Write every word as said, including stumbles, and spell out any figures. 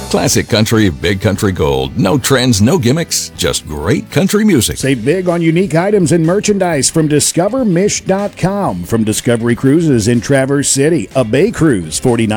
Classic country, big country gold. No trends, no gimmicks, just great country music. Save big on unique items and merchandise from discover mish dot com. From Discovery Cruises in Traverse City, a Bay Cruise, forty-nine